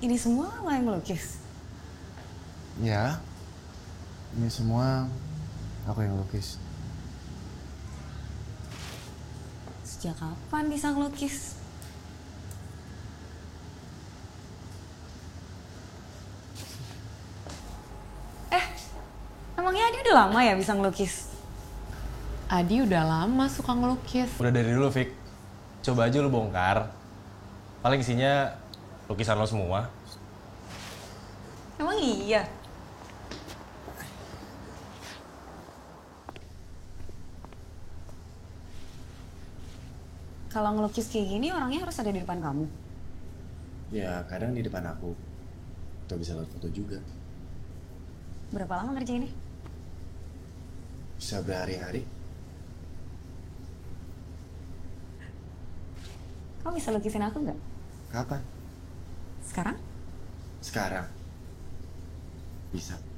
Ini semua lo yang melukis? Ya, ini semua aku yang lukis. Sejak kapan bisa ngelukis? Emangnya Adi udah lama ya bisa ngelukis? Adi udah lama suka ngelukis. Udah dari dulu, Fik. Coba aja lu bongkar. Paling isinya lukisan lo semua. Emang iya? Kalau ngelukis kayak gini orangnya harus ada di depan kamu. Ya, kadang di depan aku. Atau bisa lihat foto juga. Berapa lama ngerjainnya? Bisa berhari-hari. Kamu bisa lukisin aku nggak? Kapan? Sekarang? Sekarang. Bisa.